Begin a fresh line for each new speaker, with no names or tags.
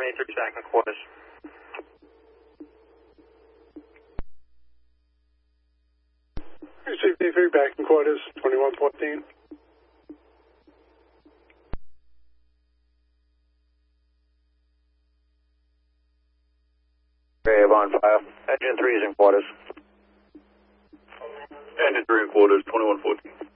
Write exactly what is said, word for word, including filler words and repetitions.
twenty-three back in quarters.
C P three back in quarters, twenty-one fourteen.
Grave on file. Engine three is in quarters.
Engine three in quarters, twenty-one fourteen.